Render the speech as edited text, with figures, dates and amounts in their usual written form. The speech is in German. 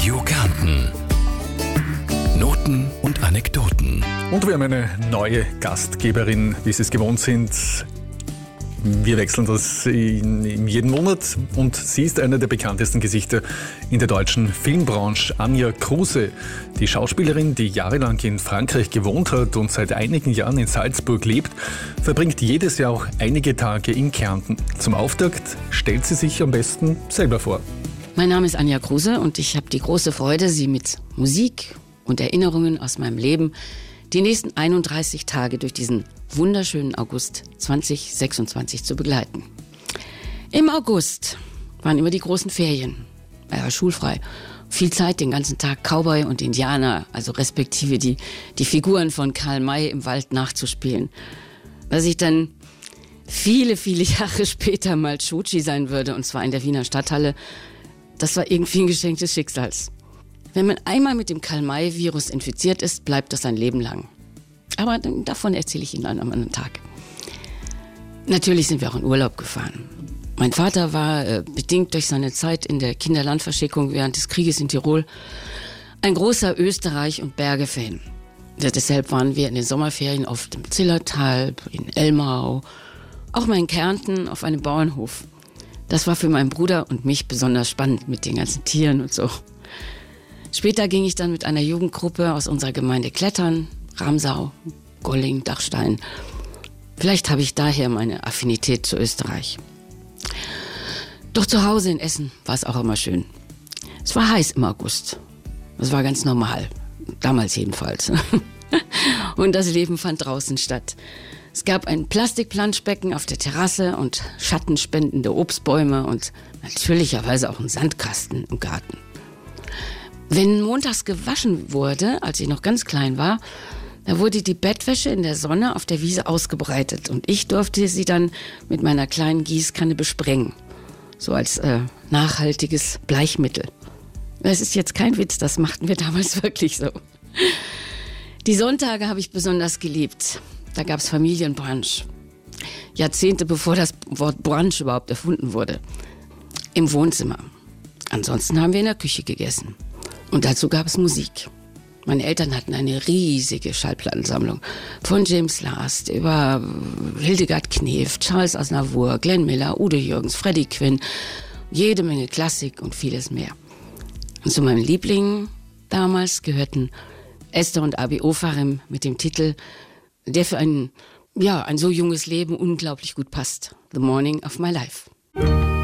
Radio Kärnten. Noten und Anekdoten. Und wir haben eine neue Gastgeberin, wie Sie es gewohnt sind. Wir wechseln das in jeden Monat und sie ist eine der bekanntesten Gesichter in der deutschen Filmbranche. Anja Kruse, die Schauspielerin, die jahrelang in Frankreich gewohnt hat und seit einigen Jahren in Salzburg lebt, verbringt jedes Jahr auch einige Tage in Kärnten. Zum Auftakt stellt sie sich am besten selber vor. Mein Name ist Anja Kruse und ich habe die große Freude, Sie mit Musik und Erinnerungen aus meinem Leben die nächsten 31 Tage durch diesen wunderschönen August 2026 zu begleiten. Im August waren immer die großen Ferien. Er war schulfrei. Viel Zeit, den ganzen Tag Cowboy und Indianer, also respektive die Figuren von Karl May im Wald nachzuspielen. Was ich dann viele Jahre später mal Tschutschi sein würde, und zwar in der Wiener Stadthalle, das war irgendwie ein Geschenk des Schicksals. Wenn man einmal mit dem Karl-May-Virus infiziert ist, bleibt das ein Leben lang. Aber davon erzähle ich Ihnen an einem anderen Tag. Natürlich sind wir auch in Urlaub gefahren. Mein Vater war, bedingt durch seine Zeit in der Kinderlandverschickung während des Krieges in Tirol, ein großer Österreich- und Berge-Fan. Deshalb waren wir in den Sommerferien oft im Zillertal, in Elmau, auch mal in Kärnten auf einem Bauernhof. Das war für meinen Bruder und mich besonders spannend mit den ganzen Tieren und so. Später ging ich dann mit einer Jugendgruppe aus unserer Gemeinde klettern, Ramsau, Golling, Dachstein. Vielleicht habe ich daher meine Affinität zu Österreich. Doch zu Hause in Essen war es auch immer schön. Es war heiß im August. Das war ganz normal, damals jedenfalls. Und das Leben fand draußen statt. Es gab ein Plastikplanschbecken auf der Terrasse und schattenspendende Obstbäume und natürlicherweise auch einen Sandkasten im Garten. Wenn montags gewaschen wurde, als ich noch ganz klein war, da wurde die Bettwäsche in der Sonne auf der Wiese ausgebreitet und ich durfte sie dann mit meiner kleinen Gießkanne besprengen. So als nachhaltiges Bleichmittel. Das ist jetzt kein Witz, das machten wir damals wirklich so. Die Sonntage habe ich besonders geliebt. Da gab es Familienbrunch. Jahrzehnte bevor das Wort Brunch überhaupt erfunden wurde. Im Wohnzimmer. Ansonsten haben wir in der Küche gegessen. Und dazu gab es Musik. Meine Eltern hatten eine riesige Schallplattensammlung. Von James Last über Hildegard Knef, Charles Aznavour, Glenn Miller, Udo Jürgens, Freddie Quinn. Jede Menge Klassik und vieles mehr. Und zu meinen Lieblingen damals gehörten Esther und Abi Ofarim mit dem Titel, der für ein so junges Leben unglaublich gut passt. The Morning of My Life.